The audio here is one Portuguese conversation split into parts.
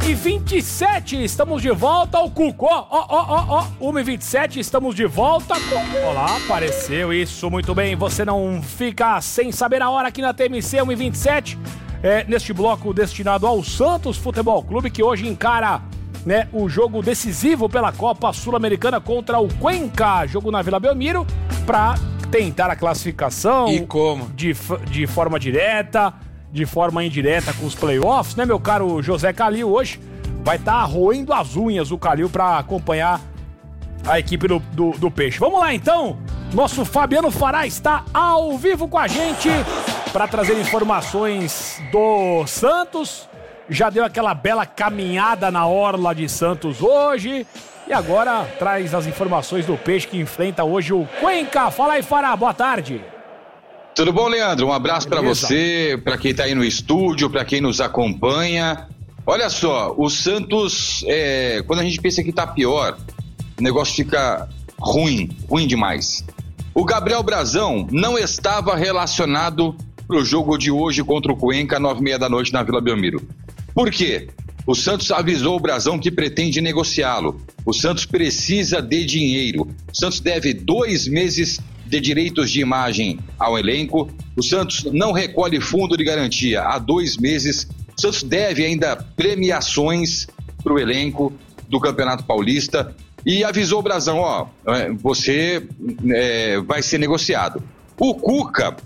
1h27, estamos de volta ao Cuco. 1h27, estamos de volta. Olá, apareceu isso, muito bem. Você não fica sem saber a hora aqui na TMC 1h27. Neste bloco destinado ao Santos Futebol Clube, que hoje encara, né, o jogo decisivo pela Copa Sul-Americana contra o Cuenca. Jogo na Vila Belmiro, para tentar a classificação. E como? De forma direta, de forma indireta com os playoffs, né, meu caro José Calil? Hoje vai estar roendo as unhas o Calil para acompanhar a equipe do Peixe. Vamos lá, então. Nosso Fabiano Fará está ao vivo com a gente para trazer informações do Santos. Já deu aquela bela caminhada na orla de Santos hoje. E agora traz as informações do Peixe, que enfrenta hoje o Cuenca. Fala aí, Fará, boa tarde. Tudo bom, Leandro? Um abraço para você, para quem tá aí no estúdio, para quem nos acompanha. Olha só, o Santos, quando a gente pensa que tá pior, o negócio fica ruim demais. O Gabriel Brazão não estava relacionado pro jogo de hoje contra o Cuenca, 9h30 da noite na Vila Belmiro. Por quê? O Santos avisou o Brazão que pretende negociá-lo. O Santos precisa de dinheiro. O Santos deve 2 meses de direitos de imagem ao elenco. O Santos não recolhe fundo de garantia há 2 meses. O Santos deve ainda premiações para o elenco do Campeonato Paulista. E avisou o Brazão, você vai ser negociado. O Cuca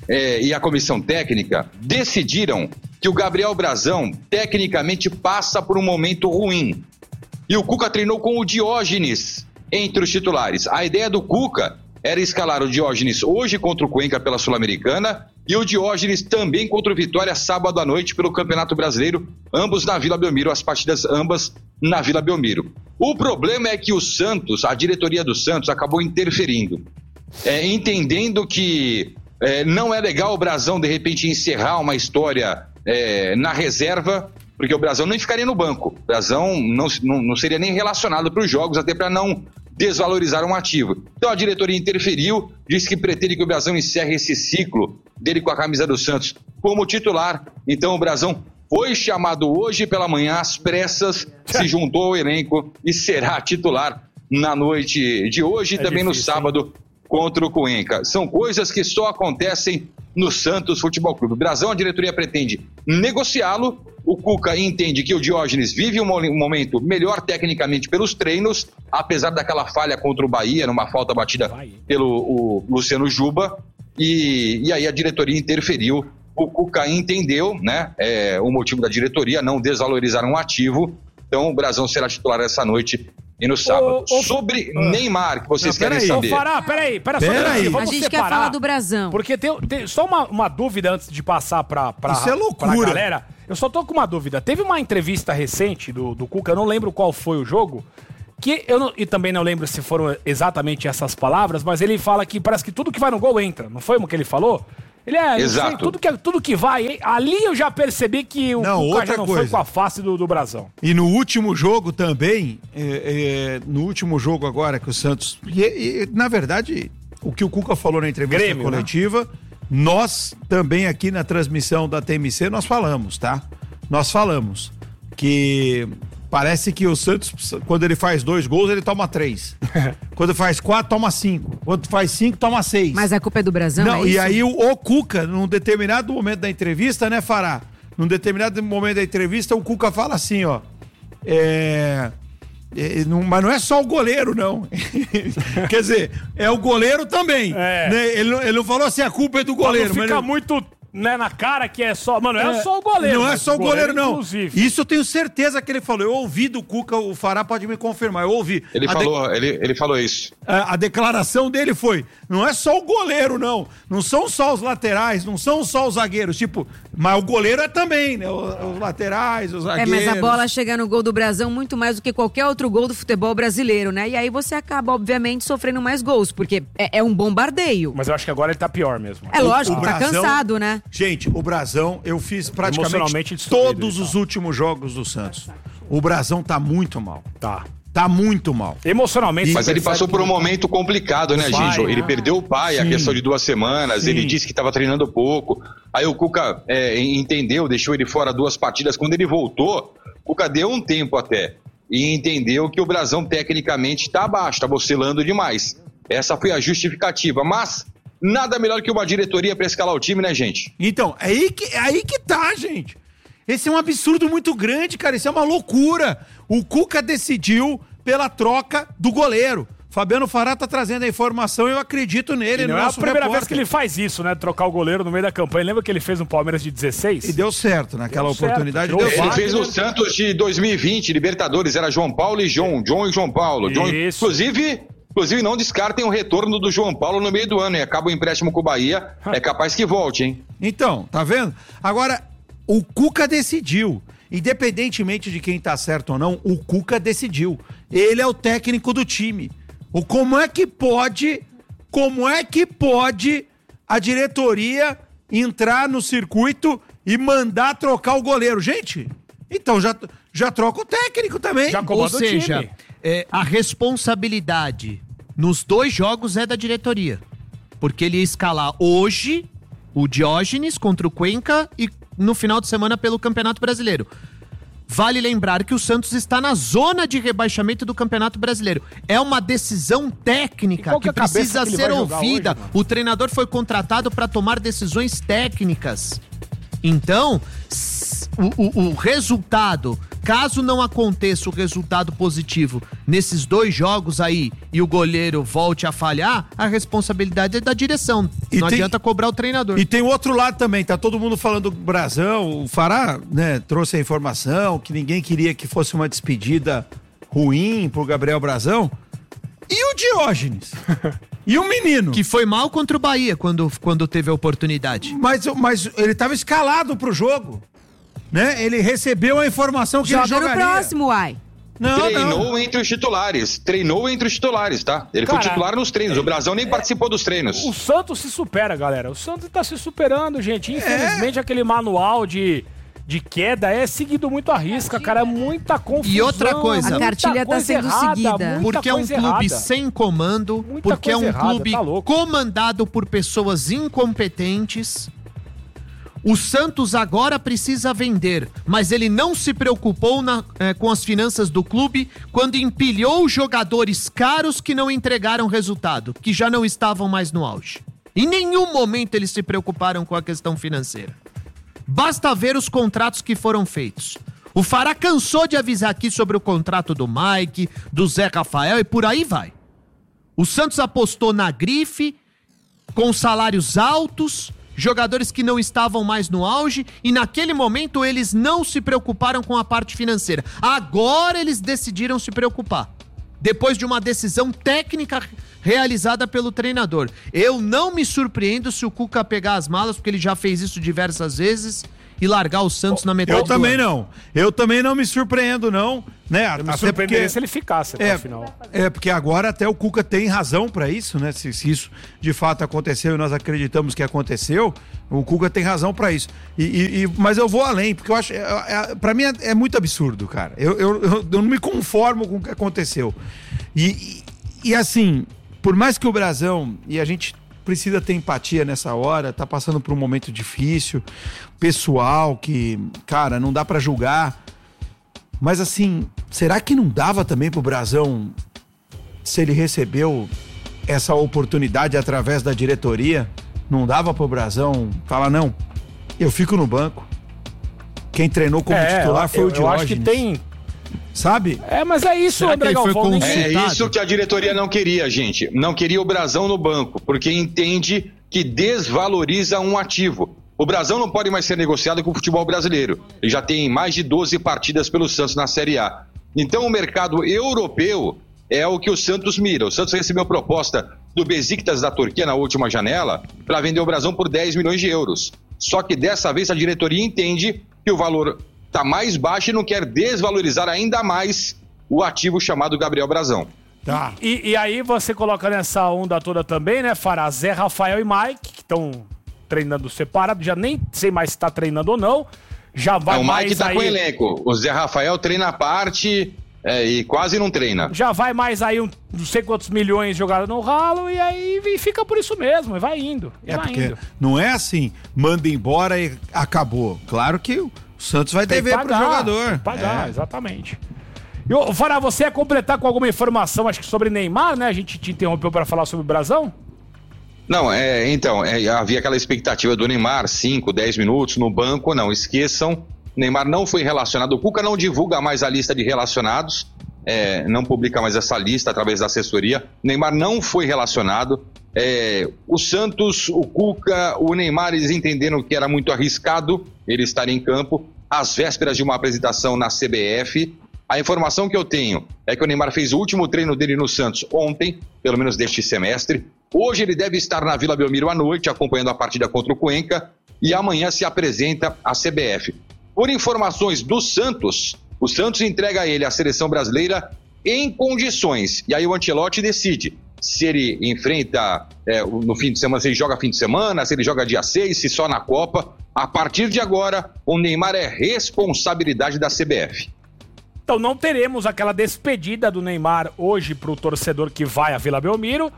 e a comissão técnica decidiram que o Gabriel Brazão tecnicamente passa por um momento ruim. E o Cuca treinou com o Diógenes entre os titulares. A ideia do Cuca era escalar o Diógenes hoje contra o Cuenca pela Sul-Americana e o Diógenes também contra o Vitória sábado à noite pelo Campeonato Brasileiro, ambos na Vila Belmiro, as partidas ambas na Vila Belmiro. O problema é que o Santos, a diretoria do Santos, acabou interferindo, entendendo que não é legal o Brazão de repente encerrar uma história na reserva, porque o Brazão nem ficaria no banco, o Brazão não seria nem relacionado para os jogos, até para não desvalorizar um ativo. Então a diretoria interferiu, disse que pretende que o Brazão encerre esse ciclo dele com a camisa do Santos como titular. Então o Brazão foi chamado hoje pela manhã às pressas, se juntou ao elenco e será titular na noite de hoje e também difícil, no sábado contra o Cuenca. São coisas que só acontecem no Santos Futebol Clube. O Brazão, a diretoria pretende negociá-lo. O Cuca entende que o Diógenes vive um momento melhor tecnicamente pelos treinos, apesar daquela falha contra o Bahia, numa falta batida pelo Luciano Juba, e aí a diretoria interferiu. O Cuca entendeu, né, o motivo da diretoria, não desvalorizar um ativo. Então o Brazão será titular essa noite e no sábado. Sobre Neymar, que vocês querem saber. Peraí. A gente quer falar do Brazão. Porque tem só uma dúvida antes de passar pra Isso é loucura. Pra galera. Eu só tô com uma dúvida. Teve uma entrevista recente do Cuca, eu não lembro qual foi o jogo, e também não lembro se foram exatamente essas palavras, mas ele fala que parece que tudo que vai no gol entra. Não foi o que ele falou? Exato. Tudo que vai, ali eu já percebi que o Cuca já não foi com a face do Brazão. E no último jogo também, no último jogo agora que o Santos... na verdade, o que o Cuca falou na entrevista coletiva, né? Nós também aqui na transmissão da TMC, nós falamos, tá? Nós falamos que... Parece que o Santos, quando ele faz 2 gols, ele toma 3. Quando faz 4, toma 5. Quando faz 5, toma 6. Mas a culpa é do Brazão, não, é isso? E aí o Cuca, num determinado momento da entrevista, né, Fará? Num determinado momento da entrevista, o Cuca fala assim, ó. Mas não é só o goleiro, não. Quer dizer, é o goleiro também. Né? Ele não falou assim, a culpa é do goleiro. Não fica muito... Né, na cara que é só... Mano, não é só o goleiro. Não é só o goleiro, não. Inclusive. Isso eu tenho certeza que ele falou. Eu ouvi do Cuca, o Fará pode me confirmar. Eu ouvi. Ele falou isso. A declaração dele foi, não é só o goleiro, não. Não são só os laterais, não são só os zagueiros. Tipo, mas o goleiro é também, né? Os laterais, os zagueiros. Mas a bola chega no gol do Brazão muito mais do que qualquer outro gol do futebol brasileiro, né? E aí você acaba, obviamente, sofrendo mais gols, porque é um bombardeio. Mas eu acho que agora ele tá pior mesmo. É lógico, tá cansado, né? Gente, o Brazão, eu fiz praticamente todos os últimos jogos do Santos. O Brazão tá muito mal. Tá muito mal. Emocionalmente. Mas ele passou por um momento complicado, né, Gijo? Ele perdeu o pai, a questão de 2 semanas, ele disse que estava treinando pouco. Aí o Cuca entendeu, deixou ele fora 2 partidas. Quando ele voltou, Cuca deu um tempo até e entendeu que o Brasão tecnicamente está abaixo, está oscilando demais. Essa foi a justificativa, mas nada melhor que uma diretoria para escalar o time, né, gente? Então, é aí que tá, gente. Esse é um absurdo muito grande, cara. Isso é uma loucura. O Cuca decidiu pela troca do goleiro. Fabiano Fará tá trazendo a informação e eu acredito nele. Não é a primeira vez que ele faz isso, né? Trocar o goleiro no meio da campanha. Lembra que ele fez no Palmeiras de 16? E deu certo naquela oportunidade. Ele fez no Santos de 2020, Libertadores. Era João Paulo e John e João Paulo. Inclusive, não descartem o retorno do João Paulo no meio do ano. E acaba o empréstimo com o Bahia. É capaz que volte, hein? Então, tá vendo? Agora, o Cuca decidiu. Independentemente de quem tá certo ou não, o Cuca decidiu. Ele é o técnico do time. Como é que pode a diretoria entrar no circuito e mandar trocar o goleiro? Gente, então já troca o técnico também. Ou seja, a responsabilidade nos 2 jogos é da diretoria. Porque ele ia escalar hoje o Diógenes contra o Cuenca e no final de semana pelo Campeonato Brasileiro. Vale lembrar que o Santos está na zona de rebaixamento do Campeonato Brasileiro. É uma decisão técnica que precisa ser ouvida. Hoje, o treinador foi contratado para tomar decisões técnicas. Então, o resultado, caso não aconteça o resultado positivo nesses 2 jogos aí e o goleiro volte a falhar, a responsabilidade é da direção. Não adianta cobrar o treinador. E tem o outro lado também, tá todo mundo falando do Brasão, o Fará, né, trouxe a informação que ninguém queria que fosse uma despedida ruim pro Gabriel Brasão. E o Diógenes? E o menino? Que foi mal contra o Bahia quando teve a oportunidade. Mas ele estava escalado pro jogo, né? Ele recebeu a informação que ele jogaria. Joga no próximo, uai. Treinou entre os titulares, tá? Ele foi titular nos treinos. O Brasão nem participou dos treinos. O Santos se supera, galera. O Santos tá se superando, gente. Infelizmente, aquele manual de queda é seguido muito à risca, cara. É muita confusão. E outra coisa, a cartilha tá sendo seguida. Porque é um clube sem comando, porque é um clube comandado por pessoas incompetentes. O Santos agora precisa vender, mas ele não se preocupou com as finanças do clube quando empilhou jogadores caros que não entregaram resultado, que já não estavam mais no auge. Em nenhum momento eles se preocuparam com a questão financeira. Basta ver os contratos que foram feitos. O Fará cansou de avisar aqui sobre o contrato do Mike, do Zé Rafael e por aí vai. O Santos apostou na grife, com salários altos, jogadores que não estavam mais no auge e naquele momento eles não se preocuparam com a parte financeira. Agora eles decidiram se preocupar. Depois de uma decisão técnica realizada pelo treinador. Eu não me surpreendo se o Cuca pegar as malas, porque ele já fez isso diversas vezes, e largar o Santos na metade do ano. Eu também não me surpreendo, não. Né? Eu me surpreenderia se ele ficasse até o final. Porque agora até o Cuca tem razão pra isso, né? Se isso de fato aconteceu e nós acreditamos que aconteceu, o Cuca tem razão pra isso. Mas eu vou além, porque eu acho, pra mim é muito absurdo, cara. Eu não me conformo com o que aconteceu. E assim, por mais que o Brasão, e a gente precisa ter empatia nessa hora, tá passando por um momento difícil, pessoal, que, cara, não dá pra julgar. Mas assim, será que não dava também pro Brasão, se ele recebeu essa oportunidade através da diretoria, não dava pro Brasão falar, não, eu fico no banco. Quem treinou como titular foi o Diógenes. Eu acho que tem... Sabe? Mas é isso, André Galvão. É isso que a diretoria não queria, gente. Não queria o Brasão no banco, porque entende que desvaloriza um ativo. O Brasão não pode mais ser negociado com o futebol brasileiro. Ele já tem mais de 12 partidas pelo Santos na Série A. Então o mercado europeu é o que o Santos mira. O Santos recebeu proposta do Besiktas da Turquia na última janela para vender o Brasão por 10 milhões de euros. Só que dessa vez a diretoria entende que o valor está mais baixo e não quer desvalorizar ainda mais o ativo chamado Gabriel Brasão. Tá. E aí você coloca nessa onda toda também, né, Fará, Zé Rafael e Mike, que estão treinando separado, já nem sei mais se está treinando ou não. Já vai mais aí... O Mike tá com o elenco, o Zé Rafael treina a parte e quase não treina. Já vai mais aí não sei quantos milhões jogados no ralo e aí fica por isso mesmo, e vai indo. Porque não é assim, manda embora e acabou. Claro que O Santos vai dever pro jogador. Tem que pagar, exatamente. E, Fará, você ia completar com alguma informação, acho que sobre Neymar, né? A gente te interrompeu para falar sobre o Brasão? Não, havia aquela expectativa do Neymar, 5, 10 minutos no banco, não, esqueçam, Neymar não foi relacionado, o Cuca não divulga mais a lista de relacionados, não publica mais essa lista através da assessoria, Neymar não foi relacionado, o Santos, o Cuca, o Neymar, eles entenderam que era muito arriscado ele estar em campo, às vésperas de uma apresentação na CBF. A informação que eu tenho é que o Neymar fez o último treino dele no Santos ontem, pelo menos deste semestre. Hoje ele deve estar na Vila Belmiro à noite, acompanhando a partida contra o Cuenca, e amanhã se apresenta à CBF. Por informações do Santos, o Santos entrega a ele a seleção brasileira em condições. E aí o Ancelotti decide se ele enfrenta no fim de semana, se ele joga fim de semana, se ele joga dia 6, se só na Copa. A partir de agora, o Neymar é responsabilidade da CBF. Então não teremos aquela despedida do Neymar hoje pro torcedor que vai à Vila Belmiro.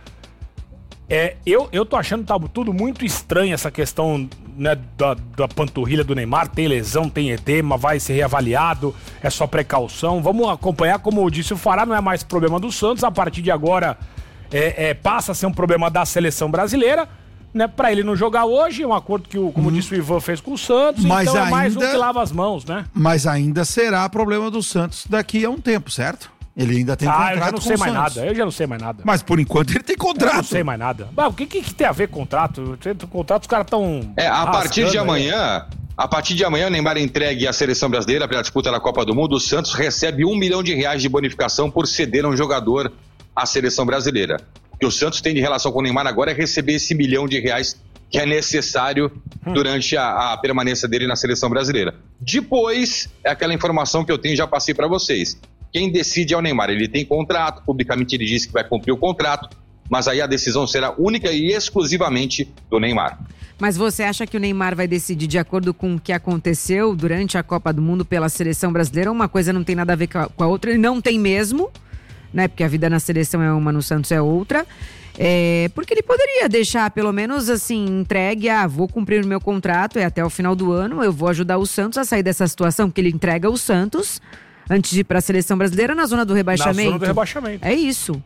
Eu tô achando que tá tudo muito estranho essa questão, né, da panturrilha do Neymar. Tem lesão, tem edema, vai ser reavaliado, é só precaução. Vamos acompanhar, como disse o Fará, não é mais problema do Santos. A partir de agora passa a ser um problema da seleção brasileira, né, pra ele não jogar hoje, um acordo que, como disse o Ivan, fez com o Santos, mas então é mais um que lava as mãos, né? Mas ainda será problema do Santos daqui a um tempo, certo? Ele ainda tem contrato com o Santos. Eu já não sei mais nada. Mas por enquanto ele tem contrato. Eu não sei mais nada. Mas o que tem a ver contrato? Contrato, os caras estão... A partir de amanhã, o Neymar entregue a seleção brasileira pela disputa da Copa do Mundo. O Santos recebe R$1 milhão de bonificação por ceder um jogador à seleção brasileira. O que o Santos tem de relação com o Neymar agora é receber esse R$1 milhão que é necessário durante a permanência dele na seleção brasileira. Depois, é aquela informação que eu tenho, já passei para vocês. Quem decide é o Neymar. Ele tem contrato, publicamente ele disse que vai cumprir o contrato, mas aí a decisão será única e exclusivamente do Neymar. Mas você acha que o Neymar vai decidir de acordo com o que aconteceu durante a Copa do Mundo pela seleção brasileira? Uma coisa não tem nada a ver com a outra, ele não tem mesmo, né? Porque a vida na seleção é uma, no Santos é outra. Porque ele poderia deixar pelo menos assim, entregue, vou cumprir o meu contrato, até o final do ano, eu vou ajudar o Santos a sair dessa situação, porque ele entrega o Santos antes de ir para a seleção brasileira na zona do rebaixamento. Na zona do rebaixamento. É isso.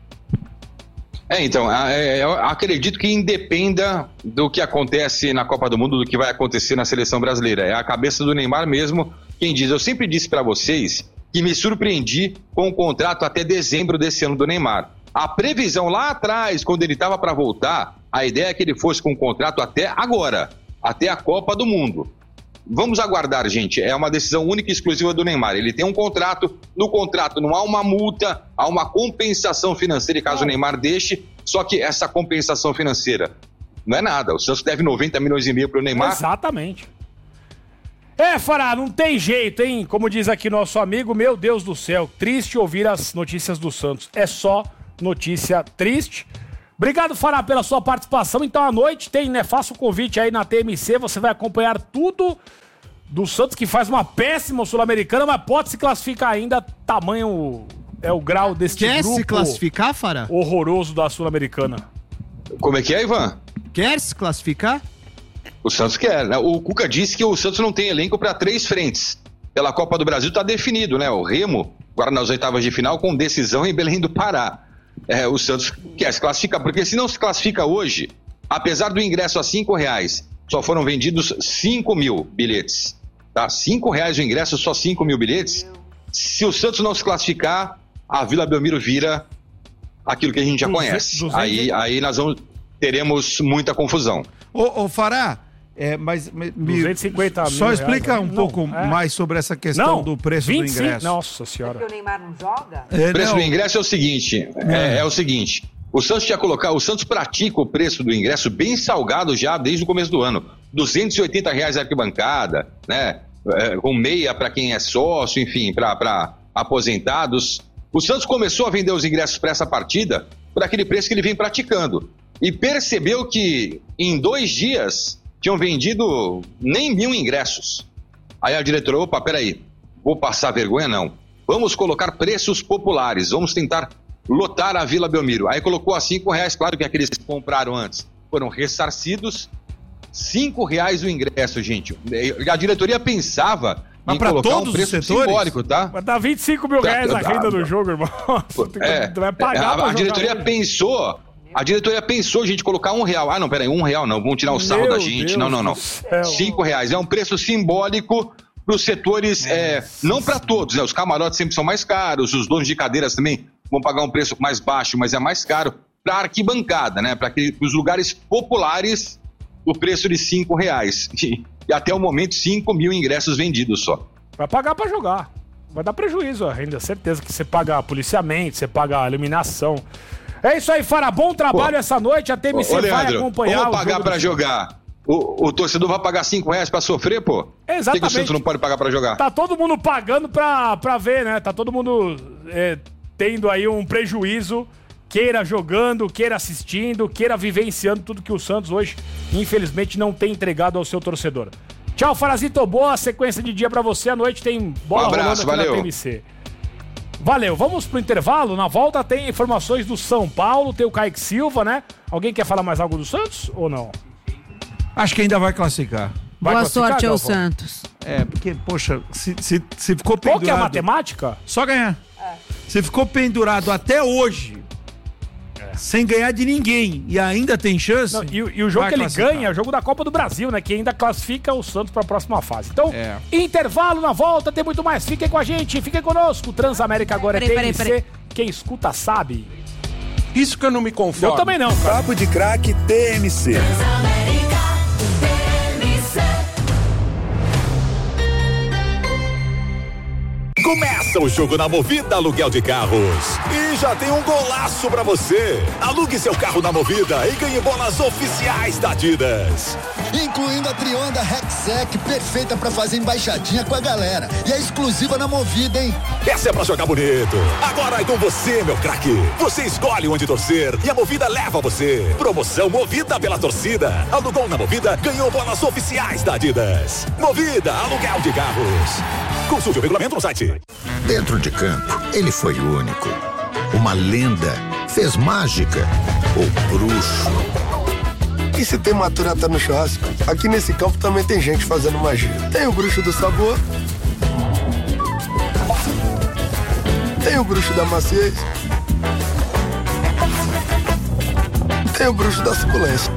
Então, eu acredito que independa do que acontece na Copa do Mundo, do que vai acontecer na seleção brasileira. É a cabeça do Neymar mesmo quem diz. Eu sempre disse para vocês que me surpreendi com o contrato até dezembro desse ano do Neymar. A previsão lá atrás, quando ele estava para voltar, a ideia é que ele fosse com o contrato até agora, até a Copa do Mundo. Vamos aguardar, gente. É uma decisão única e exclusiva do Neymar. Ele tem um contrato, no contrato não há uma multa, há uma compensação financeira caso o Neymar deixe, só que essa compensação financeira não é nada. O Santos deve 90 milhões e meio para o Neymar. Exatamente. Fará, não tem jeito, hein? Como diz aqui nosso amigo, meu Deus do céu, triste ouvir as notícias do Santos. É só notícia triste. Obrigado, Fará, pela sua participação. Então, à noite tem, né? Faça o convite aí na TMC. Você vai acompanhar tudo do Santos, que faz uma péssima Sul-Americana, mas pode se classificar ainda. Tamanho é o grau deste grupo. Quer se classificar, Fará? Horroroso da Sul-Americana. Como é que é, Ivan? Quer se classificar? O Santos quer, né? O Cuca disse que o Santos não tem elenco para 3 frentes. Pela Copa do Brasil está definido, né? O Remo, agora nas oitavas de final, com decisão em Belém do Pará. O Santos quer se classificar, porque se não se classifica hoje, apesar do ingresso a R$5, só foram vendidos 5 mil bilhetes. Tá? R$5 o ingresso, só 5 mil bilhetes. Se o Santos não se classificar, a Vila Belmiro vira aquilo que a gente já conhece. Aí nós teremos muita confusão. Ô Fará, mas 250 mil só explica um pouco mais sobre essa questão do preço do ingresso. Nossa senhora. Porque o Neymar não joga? O preço do ingresso é o seguinte, é o seguinte, o Santos pratica o preço do ingresso bem salgado já desde o começo do ano. R$280 a arquibancada, né? Com meia para quem é sócio, enfim, para aposentados. O Santos começou a vender os ingressos para essa partida por aquele preço que ele vem praticando. E percebeu que em 2 dias tinham vendido nem 1.000 ingressos. Aí a diretora, opa, peraí, vou passar vergonha não. Vamos colocar preços populares, vamos tentar lotar a Vila Belmiro. Aí colocou a R$5, claro que aqueles que compraram antes foram ressarcidos, R$5 o ingresso, gente. A diretoria pensava em colocar um preço simbólico, tá? Vai dar R$25 mil a renda do jogo, irmão. Vai pagar a diretoria pensou... A diretoria pensou, gente, colocar R$1. Ah, não, peraí, R$1 não, vão tirar o sarro da gente. Não. R$5. É um preço simbólico para os setores, não para todos, né? Os camarotes sempre são mais caros, os donos de cadeiras também vão pagar um preço mais baixo, mas é mais caro. Para a arquibancada, né? Para os lugares populares, o preço de R$5. E até o momento, 5 mil ingressos vendidos só. Vai pagar para jogar. Vai dar prejuízo a renda, certeza que você paga policiamento, você paga iluminação. É isso aí, Fara. Bom trabalho essa noite. A TMC Leandro, vai acompanhar. Vamos pagar pra jogar. O torcedor vai pagar R$5 pra sofrer, pô? Exatamente. Por que o Santos não pode pagar pra jogar? Tá todo mundo pagando pra ver, né? Tá todo mundo tendo aí um prejuízo. Queira jogando, queira assistindo, queira vivenciando tudo que o Santos hoje, infelizmente, não tem entregado ao seu torcedor. Tchau, Farazito. Boa sequência de dia pra você. À noite tem bola rolando aqui na TMC. Valeu, vamos pro intervalo. Na volta tem informações do São Paulo, tem o Kaique Silva, né? Alguém quer falar mais algo do Santos ou não? Acho que ainda vai classificar. Boa sorte ao Santos. Porque, poxa, se ficou pendurado... Qual que é a matemática? Só ganhar. Se ficou pendurado até hoje, sem ganhar de ninguém, e ainda tem chance... Não, e o jogo que ele ganha é o jogo da Copa do Brasil, né? Que ainda classifica o Santos para a próxima fase. Então, intervalo na volta, tem muito mais. Fiquem com a gente, fiquem conosco. Transamérica agora é TMC. Peraí. Quem escuta sabe. Isso que eu não me conformo. Eu também não, cara. Papo de craque TMC. Transamérica TMC. Começa o jogo na Movida Aluguel de Carros. E já tem um golaço pra você. Alugue seu carro na Movida e ganhe bolas oficiais da Adidas. Incluindo a Trionda Rexec, perfeita pra fazer embaixadinha com a galera. E é exclusiva na Movida, hein? Essa é pra jogar bonito. Agora é com você, meu craque. Você escolhe onde torcer e a Movida leva você. Promoção Movida pela torcida. Alugou na Movida, ganhou bolas oficiais da Adidas. Movida Aluguel de Carros. Consulte o regulamento no site. Dentro de campo, ele foi único. Uma lenda. Fez mágica. O bruxo. E se tem maturata no churrasco, aqui nesse campo também tem gente fazendo magia. Tem o bruxo do sabor. Tem o bruxo da maciez. Tem o bruxo da suculência.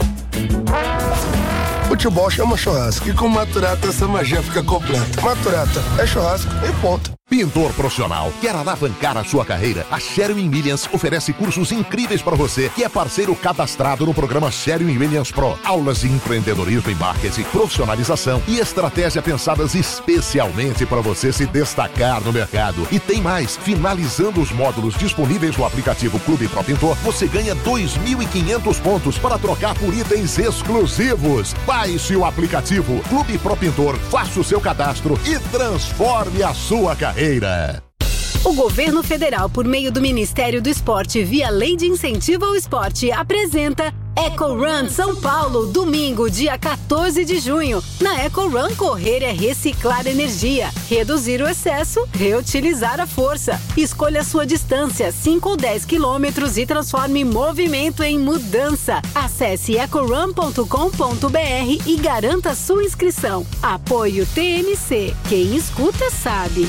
Futebol chama churrasco e com Maturata essa magia fica completa. Maturata é churrasco e ponto. Pintor profissional, quer alavancar a sua carreira? A Sherwin Williams oferece cursos incríveis para você que é parceiro cadastrado no programa Sherwin Williams Pro. Aulas de empreendedorismo e marketing, profissionalização e estratégia pensadas especialmente para você se destacar no mercado. E tem mais, finalizando os módulos disponíveis no aplicativo Clube Pro Pintor, você ganha 2.500 pontos para trocar por itens exclusivos. Baixe o aplicativo Clube Pro Pintor, faça o seu cadastro e transforme a sua carreira. O governo federal, por meio do Ministério do Esporte, via Lei de Incentivo ao Esporte, apresenta Eco Run São Paulo, domingo, dia 14 de junho. Na Eco Run, correr é reciclar energia, reduzir o excesso, reutilizar a força. Escolha a sua distância, 5 ou 10 quilômetros e transforme movimento em mudança. Acesse ecorun.com.br e garanta sua inscrição. Apoio TMC. Quem escuta sabe.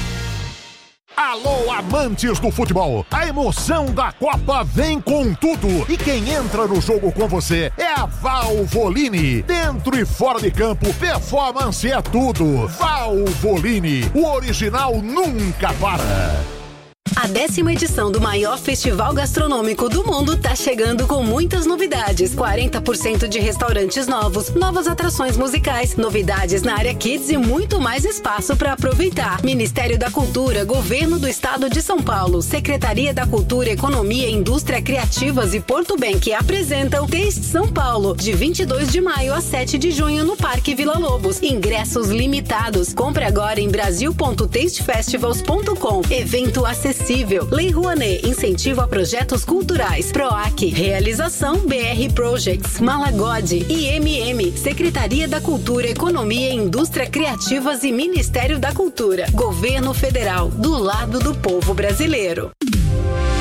Alô, amantes do futebol! A emoção da Copa vem com tudo! E quem entra no jogo com você é a Valvoline. Dentro e fora de campo, performance é tudo. Valvoline, o original nunca para. A 10ª edição do maior festival gastronômico do mundo tá chegando com muitas novidades. 40% de restaurantes novos, novas atrações musicais, novidades na área Kids e muito mais espaço para aproveitar. Ministério da Cultura, Governo do Estado de São Paulo, Secretaria da Cultura, Economia, Indústria Criativas e Porto Bank apresentam Taste São Paulo, de 22 de maio a 7 de junho no Parque Vila Lobos. Ingressos limitados. Compre agora em brasil.tastefestivals.com. Evento acessível. Lei Rouanet, incentivo a projetos culturais. PROAC, realização BR Projects, Malagode, IMM, Secretaria da Cultura, Economia, Indústria Criativas e Ministério da Cultura. Governo Federal, do lado do povo brasileiro.